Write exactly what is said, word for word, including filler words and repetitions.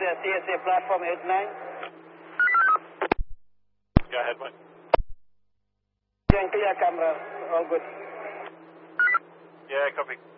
Roger, C S A platform eight nine. Go ahead, mate. Clear camera, all good. Yeah, copy.